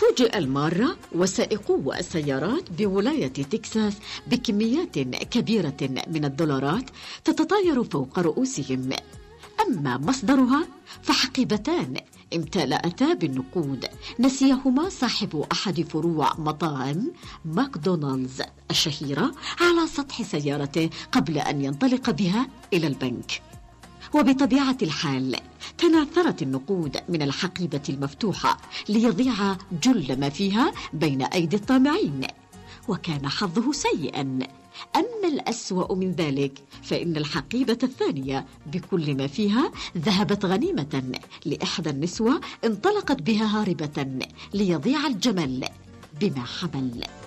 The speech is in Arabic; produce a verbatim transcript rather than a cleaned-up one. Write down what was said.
فوجئ المارة وسائقو السيارات بولاية تكساس بكميات كبيرة من الدولارات تتطاير فوق رؤوسهم. أما مصدرها فحقيبتان امتلأتا بالنقود نسيهما صاحب أحد فروع مطاعم ماكدونالدز الشهيرة على سطح سيارته قبل أن ينطلق بها إلى البنك. وبطبيعة الحال تناثرت النقود من الحقيبة المفتوحة ليضيع جل ما فيها بين أيدي الطامعين، وكان حظه سيئا. أما الأسوأ من ذلك فإن الحقيبة الثانية بكل ما فيها ذهبت غنيمة لإحدى النسوة انطلقت بها هاربة ليضيع الجمل بما حمل.